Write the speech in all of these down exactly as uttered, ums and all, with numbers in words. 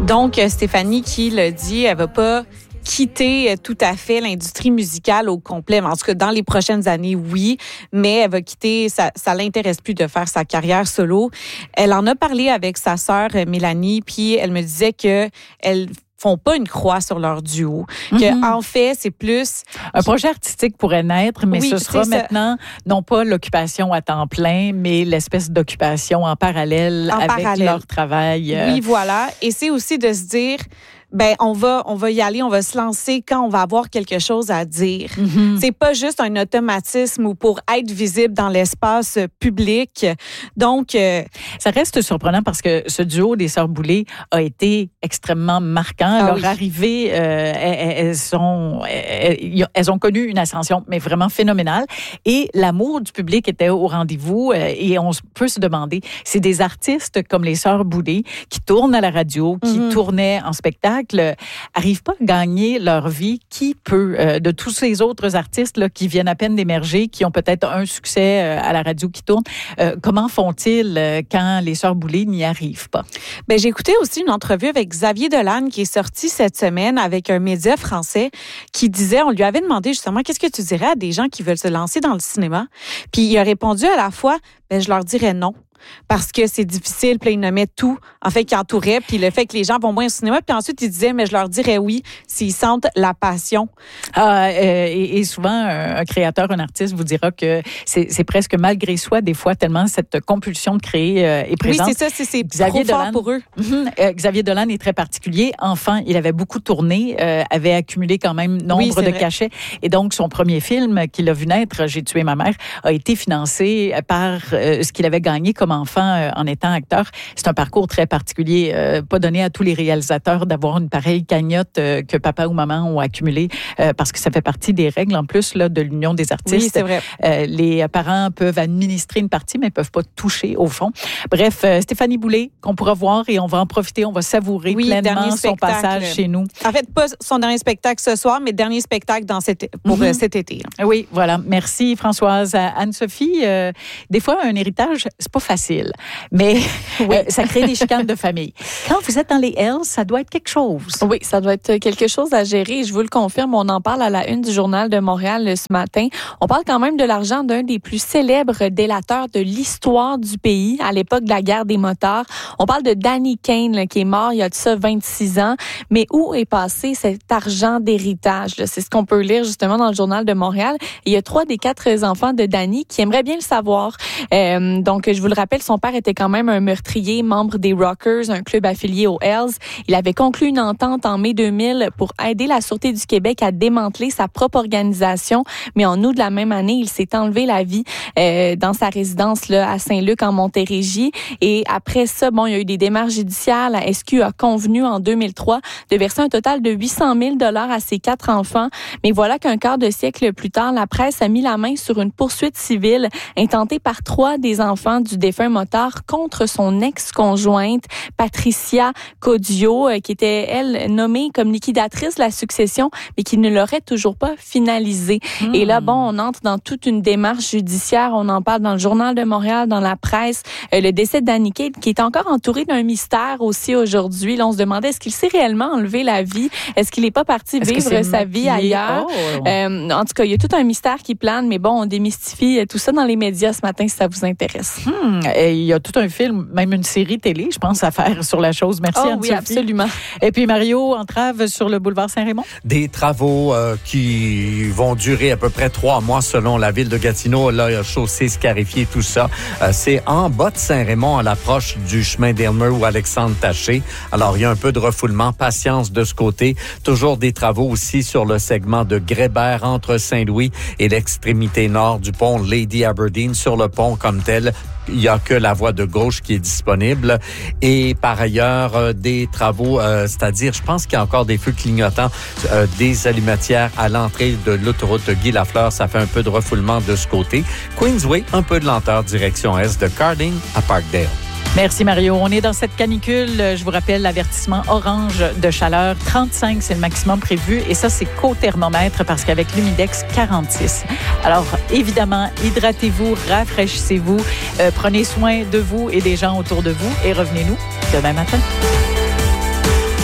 Donc, Stéphanie qui l'a dit, elle va pas quitter tout à fait l'industrie musicale au complet. En tout cas, dans les prochaines années, oui, mais elle va quitter, ça, ça l'intéresse plus de faire sa carrière solo. Elle en a parlé avec sa sœur Mélanie, puis elle me disait que elle font pas une croix sur leur duo. Que, mm-hmm. en fait, c'est plus... Un projet artistique pourrait naître, mais oui, ce sera maintenant, non pas l'occupation à temps plein, mais l'espèce d'occupation en parallèle en avec parallèle. Leur travail. Oui, voilà. Et c'est aussi de se dire... Ben on va on va y aller, on va se lancer quand on va avoir quelque chose à dire. Mm-hmm. C'est pas juste un automatisme ou pour être visible dans l'espace public. Donc euh, ça reste surprenant parce que ce duo des Sœurs Boulay a été extrêmement marquant. À ah leur oui. arrivée, euh, elles, elles sont elles, elles ont connu une ascension mais vraiment phénoménale et l'amour du public était au rendez-vous euh, et on peut se demander, c'est des artistes comme les Sœurs Boulay qui tournent à la radio, qui mm-hmm. tournaient en spectacle n'arrivent pas à gagner leur vie, qui peut, euh, de tous ces autres artistes là, qui viennent à peine d'émerger, qui ont peut-être un succès euh, à la radio qui tourne, euh, comment font-ils euh, quand les Sœurs Boulay n'y arrivent pas? Ben, j'ai écouté aussi une entrevue avec Xavier Dolan qui est sorti cette semaine avec un média français qui disait, on lui avait demandé justement, qu'est-ce que tu dirais à des gens qui veulent se lancer dans le cinéma? Puis il a répondu à la fois, ben, je leur dirais non. Parce que c'est difficile, puis il nommait tout, en fait, qui entourait, puis le fait que les gens vont moins au cinéma, puis ensuite, il disait, mais je leur dirais oui, s'ils sentent la passion. Ah, euh, et, et souvent, un, un créateur, un artiste vous dira que c'est, c'est presque malgré soi, des fois, tellement cette compulsion de créer euh, est présente. Oui, c'est ça, c'est, c'est Xavier trop Dolan, fort pour eux. Mm-hmm, euh, Xavier Dolan est très particulier. Enfant, il avait beaucoup tourné, euh, avait accumulé quand même nombre oui, de vrai. cachets, et donc, son premier film qu'il a vu naître, J'ai tué ma mère, a été financé par euh, ce qu'il avait gagné comme enfant euh, en étant acteur. C'est un parcours très particulier, euh, pas donné à tous les réalisateurs d'avoir une pareille cagnotte euh, que papa ou maman ont accumulée, euh, parce que ça fait partie des règles en plus là, de l'Union des artistes. Oui, c'est vrai. Euh, les parents peuvent administrer une partie, mais ne peuvent pas toucher au fond. Bref, euh, Stéphanie Boulay, qu'on pourra voir et on va en profiter, on va savourer oui, pleinement son passage chez nous. En fait, pas son dernier spectacle ce soir, mais dernier spectacle dans cette, pour mm-hmm. euh, cet été. Là. Oui, voilà. Merci Françoise. Anne-Sophie, euh, des fois, un héritage, c'est pas facile. Mais oui. euh, ça crée des chicanes de famille. Quand vous êtes dans les Hells, ça doit être quelque chose. Oui, ça doit être quelque chose à gérer. Je vous le confirme, on en parle à la une du Journal de Montréal ce matin. On parle quand même de l'argent d'un des plus célèbres délateurs de l'histoire du pays à l'époque de la guerre des motards. On parle de Danny Kane là, qui est mort il y a de ça vingt-six ans. Mais où est passé cet argent d'héritage? Là? C'est ce qu'on peut lire justement dans le Journal de Montréal. Et il y a trois des quatre enfants de Danny qui aimeraient bien le savoir. Euh, donc, je vous le rappelle, son père était quand même un meurtrier, membre des Rockers, un club affilié aux Hells. Il avait conclu une entente en mai deux mille pour aider la Sûreté du Québec à démanteler sa propre organisation. Mais en août de la même année, il s'est enlevé la vie euh, dans sa résidence là, à Saint-Luc, en Montérégie. Et après ça, bon, il y a eu des démarches judiciaires. La S Q a convenu en deux mille trois de verser un total de huit cent mille dollars à ses quatre enfants. Mais voilà qu'un quart de siècle plus tard, la presse a mis la main sur une poursuite civile intentée par trois des enfants du défunt motard contre son ex-conjointe, Patricia Caudio, qui était, elle, nommée comme liquidatrice de la succession, mais qui ne l'aurait toujours pas finalisée. Mmh. Et là, bon, on entre dans toute une démarche judiciaire. On en parle dans le Journal de Montréal, dans la presse. Euh, le décès de Danny Kane, qui est encore entouré d'un mystère aussi aujourd'hui. Là, on se demandait, est-ce qu'il s'est réellement enlevé la vie? Est-ce qu'il n'est pas parti est-ce vivre sa vie ailleurs? Oh. Euh, en tout cas, il y a tout un mystère qui plane, mais bon, on démystifie tout ça dans les médias ce matin, si ça vous intéresse. Mmh. Et il y a tout un film, même une série télé, je pense, à faire sur la chose. Merci, oh, Anne-Sophie. Oui, absolument. Et puis, Mario, entrave sur le boulevard Saint-Raymond? Des travaux euh, qui vont durer à peu près trois mois selon la ville de Gatineau. Là, chaussée scarifiée, tout ça. Euh, c'est en bas de Saint-Raymond, à l'approche du chemin d'Elmer où Alexandre Taché. Alors, il y a un peu de refoulement. Patience de ce côté. Toujours des travaux aussi sur le segment de Grébert entre Saint-Louis et l'extrémité nord du pont Lady Aberdeen. Sur le pont comme tel, il n'y a que la voie de gauche qui est disponible. Et par ailleurs, euh, des travaux, euh, c'est-à-dire, je pense qu'il y a encore des feux clignotants, euh, des allumetières à l'entrée de l'autoroute Guy Lafleur. Ça fait un peu de refoulement de ce côté. Queensway, un peu de lenteur, direction est de Carding à Parkdale. Merci Mario. On est dans cette canicule. Je vous rappelle l'avertissement orange de chaleur. trente-cinq, c'est le maximum prévu. Et ça, c'est qu'au thermomètre parce qu'avec l'humidex, quarante-six. Alors, évidemment, hydratez-vous, rafraîchissez-vous, euh, prenez soin de vous et des gens autour de vous et revenez-nous demain matin.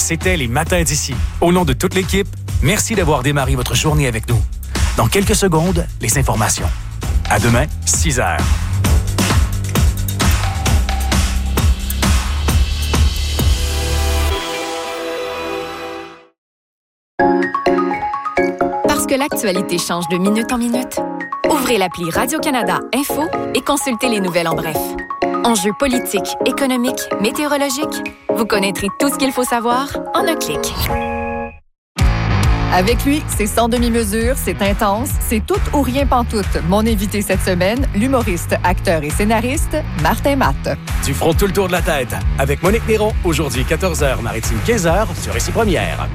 c'était les Matins d'ici. Au nom de toute l'équipe, merci d'avoir démarré votre journée avec nous. Dans quelques secondes, les informations. À demain, six heures. Parce que l'actualité change de minute en minute, ouvrez l'appli Radio-Canada Info et consultez les nouvelles en bref. Enjeux politiques, économiques, météorologiques, vous connaîtrez tout ce qu'il faut savoir en un clic. Avec lui, c'est sans demi-mesure, c'est intense, c'est tout ou rien pantoute. Mon invité cette semaine, l'humoriste, acteur et scénariste, Martin Matt. Tu feras tout le tour de la tête avec Monique Néron, aujourd'hui quatorze heures, Maritime quinze heures, sur Ici Première.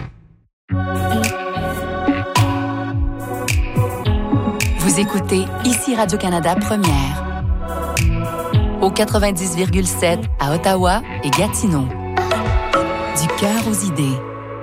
Vous écoutez Ici Radio-Canada Première. Au quatre-vingt-dix virgule sept à Ottawa et Gatineau. Du cœur aux idées.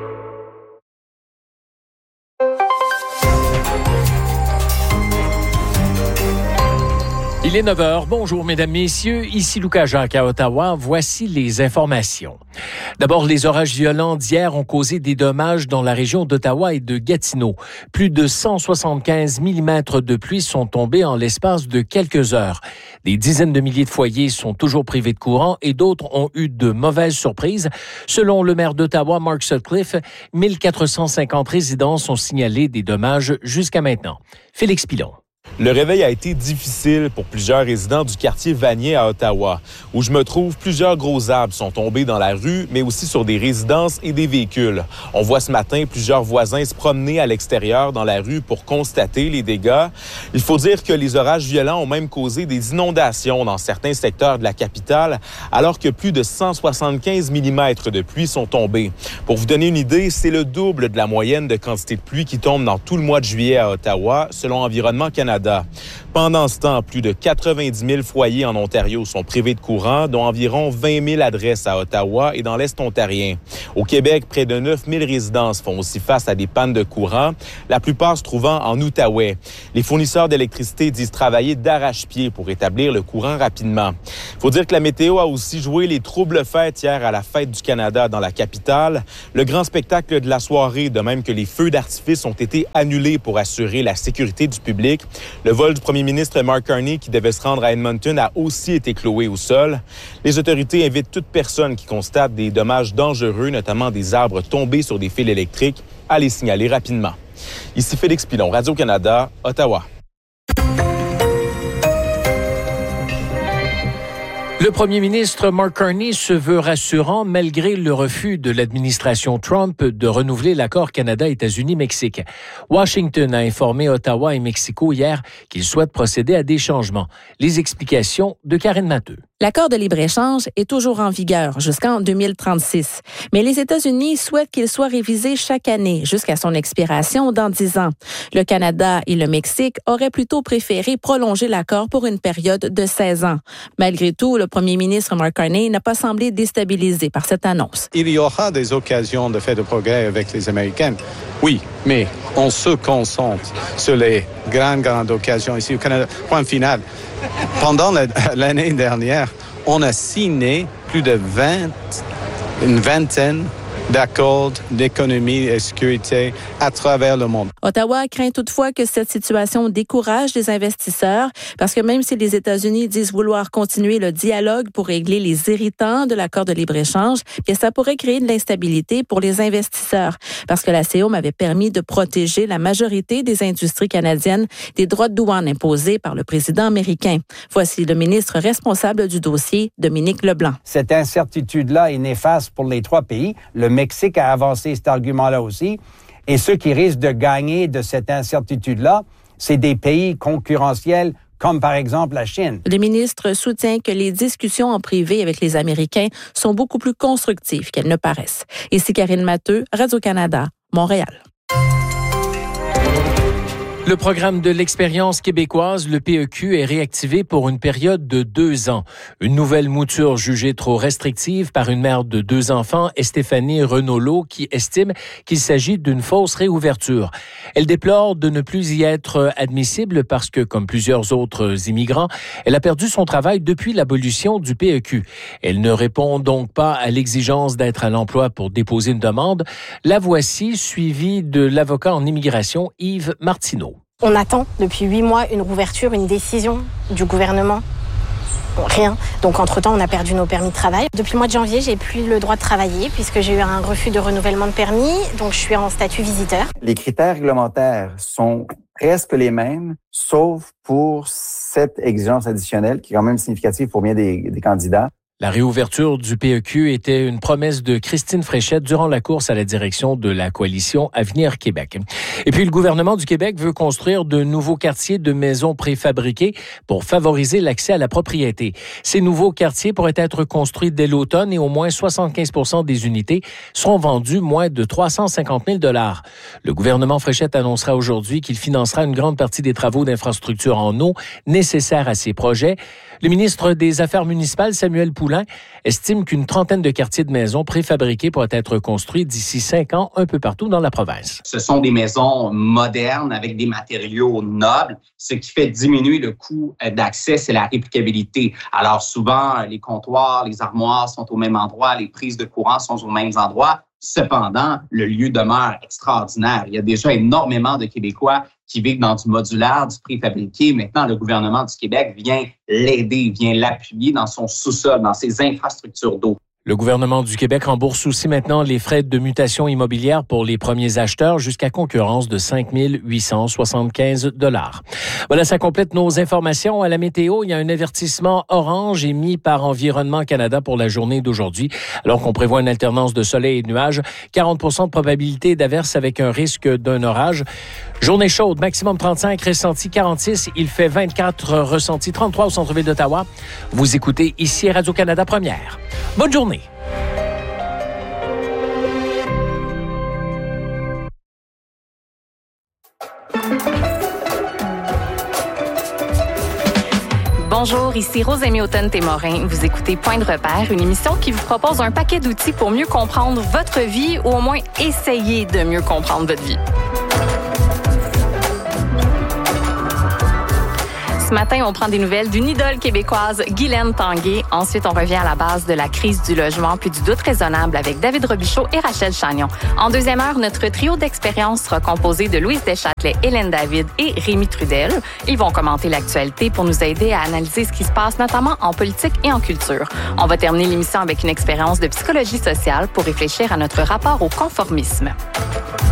Il est neuf heures. Bonjour, mesdames, messieurs. Ici Lucas Jacques à Ottawa. Voici les informations. D'abord, les orages violents d'hier ont causé des dommages dans la région d'Ottawa et de Gatineau. Plus de cent soixante-quinze millimètres de pluie sont tombés en l'espace de quelques heures. Des dizaines de milliers de foyers sont toujours privés de courant et d'autres ont eu de mauvaises surprises. Selon le maire d'Ottawa, Mark Sutcliffe, mille quatre cent cinquante résidences ont signalé des dommages jusqu'à maintenant. Félix Pilon. Le réveil a été difficile pour plusieurs résidents du quartier Vanier à Ottawa, où je me trouve. Plusieurs gros arbres sont tombés dans la rue, mais aussi sur des résidences et des véhicules. On voit ce matin plusieurs voisins se promener à l'extérieur dans la rue pour constater les dégâts. Il faut dire que les orages violents ont même causé des inondations dans certains secteurs de la capitale, alors que plus de cent soixante-quinze millimètres de pluie sont tombés. Pour vous donner une idée, c'est le double de la moyenne de quantité de pluie qui tombe dans tout le mois de juillet à Ottawa, selon Environnement Canada. Pendant ce temps, plus de quatre-vingt-dix mille foyers en Ontario sont privés de courant, dont environ vingt mille adresses à Ottawa et dans l'Est ontarien. Au Québec, près de neuf mille résidences font aussi face à des pannes de courant, la plupart se trouvant en Outaouais. Les fournisseurs d'électricité disent travailler d'arrache-pied pour rétablir le courant rapidement. Il faut dire que la météo a aussi joué les troubles fêtes hier à la Fête du Canada dans la capitale. Le grand spectacle de la soirée, de même que les feux d'artifice, ont été annulés pour assurer la sécurité du public. Le vol du premier ministre Mark Carney, qui devait se rendre à Edmonton, a aussi été cloué au sol. Les autorités invitent toute personne qui constate des dommages dangereux, notamment des arbres tombés sur des fils électriques, à les signaler rapidement. Ici Félix Pilon, Radio-Canada, Ottawa. Le premier ministre Mark Carney se veut rassurant malgré le refus de l'administration Trump de renouveler l'accord Canada-États-Unis-Mexique. Washington a informé Ottawa et Mexico hier qu'il souhaite procéder à des changements. Les explications de Karine Matteux. L'accord de libre-échange est toujours en vigueur jusqu'en deux mille trente-six. Mais les États-Unis souhaitent qu'il soit révisé chaque année jusqu'à son expiration dans dix ans. Le Canada et le Mexique auraient plutôt préféré prolonger l'accord pour une période de seize ans. Malgré tout, le premier ministre Mark Carney n'a pas semblé déstabilisé par cette annonce. Il y aura des occasions de faire de progrès avec les Américains. Oui, mais on se concentre sur les grandes, grandes occasions ici au Canada. Point final. Pendant la, l'année dernière, on a signé plus de vingt, une vingtaine d'accords d'économie et de sécurité à travers le monde. Ottawa craint toutefois que cette situation décourage les investisseurs parce que même si les États-Unis disent vouloir continuer le dialogue pour régler les irritants de l'accord de libre-échange, bien ça pourrait créer de l'instabilité pour les investisseurs parce que la C O M avait permis de protéger la majorité des industries canadiennes des droits de douane imposés par le président américain. Voici le ministre responsable du dossier, Dominique Leblanc. Cette incertitude-là est néfaste pour les trois pays. Le Mexique a avancé cet argument-là aussi. Et ceux qui risquent de gagner de cette incertitude-là, c'est des pays concurrentiels comme par exemple la Chine. Le ministre soutient que les discussions en privé avec les Américains sont beaucoup plus constructives qu'elles ne paraissent. Ici Karine Matteux, Radio-Canada, Montréal. Le programme de l'expérience québécoise, le P E Q, est réactivé pour une période de deux ans. Une nouvelle mouture jugée trop restrictive par une mère de deux enfants, Stéphanie Renaulot, qui estime qu'il s'agit d'une fausse réouverture. Elle déplore de ne plus y être admissible parce que, comme plusieurs autres immigrants, elle a perdu son travail depuis l'abolition du P E Q. Elle ne répond donc pas à l'exigence d'être à l'emploi pour déposer une demande. La voici, suivie de l'avocat en immigration, Yves Martineau. On attend depuis huit mois une rouverture, une décision du gouvernement. Bon, rien. Donc, entre-temps, on a perdu nos permis de travail. Depuis le mois de janvier, j'ai plus le droit de travailler puisque j'ai eu un refus de renouvellement de permis. Donc, je suis en statut visiteur. Les critères réglementaires sont presque les mêmes, sauf pour cette exigence additionnelle qui est quand même significative pour bien des, des candidats. La réouverture du P E Q était une promesse de Christine Fréchette durant la course à la direction de la coalition Avenir Québec. Et puis, le gouvernement du Québec veut construire de nouveaux quartiers de maisons préfabriquées pour favoriser l'accès à la propriété. Ces nouveaux quartiers pourraient être construits dès l'automne et au moins soixante-quinze pour cent des unités seront vendues moins de trois cent cinquante mille dollars. Le gouvernement Fréchette annoncera aujourd'hui qu'il financera une grande partie des travaux d'infrastructure en eau nécessaires à ces projets. Le ministre des Affaires municipales, Samuel Poulin, estime qu'une trentaine de quartiers de maisons préfabriqués pourraient être construits d'ici cinq ans un peu partout dans la province. Ce sont des maisons modernes avec des matériaux nobles. Ce qui fait diminuer le coût d'accès, c'est la réplicabilité. Alors souvent, les comptoirs, les armoires sont au même endroit, les prises de courant sont aux mêmes endroits. Cependant, le lieu demeure extraordinaire. Il y a déjà énormément de Québécois qui vivent dans du modulaire, du préfabriqué. Maintenant, le gouvernement du Québec vient l'aider, vient l'appuyer dans son sous-sol, dans ses infrastructures d'eau. Le gouvernement du Québec rembourse aussi maintenant les frais de mutation immobilière pour les premiers acheteurs jusqu'à concurrence de cinq mille huit cent soixante-quinze dollars. Voilà, ça complète nos informations. À la météo, il y a un avertissement orange émis par Environnement Canada pour la journée d'aujourd'hui, alors qu'on prévoit une alternance de soleil et de nuages. quarante pour cent de probabilité d'averse avec un risque d'un orage. Journée chaude, maximum trente-cinq, ressenti quarante-six. Il fait vingt-quatre, ressenti trente-trois au centre-ville d'Ottawa. Vous écoutez ici Radio-Canada Première. Bonne journée. Bonjour, ici Rosemée Automne-Témorin. Vous écoutez Point de repère, une émission qui vous propose un paquet d'outils pour mieux comprendre votre vie ou au moins essayer de mieux comprendre votre vie. Ce matin, on prend des nouvelles d'une idole québécoise, Guylaine Tanguay. Ensuite, on revient à la base de la crise du logement puis du doute raisonnable avec David Robichaud et Rachel Chagnon. En deuxième heure, notre trio d'expérience sera composé de Louise Deschâtelet, Hélène David et Rémi Trudel. Ils vont commenter l'actualité pour nous aider à analyser ce qui se passe, notamment en politique et en culture. On va terminer l'émission avec une expérience de psychologie sociale pour réfléchir à notre rapport au conformisme.